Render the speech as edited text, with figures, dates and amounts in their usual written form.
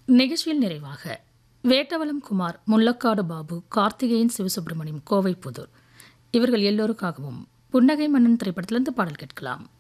நிகழ்ச்சியில் நிறைவாக வேட்டவலம் குமார், முள்ளக்காடு பாபு, கார்த்திகேயன், சிவசுப்பிரமணியம், கோவை புதூர் இவர்கள் எல்லோருக்காகவும் புன்னகை மன்னன் திரைப்படத்திலிருந்து பாடல் கேட்கலாம்.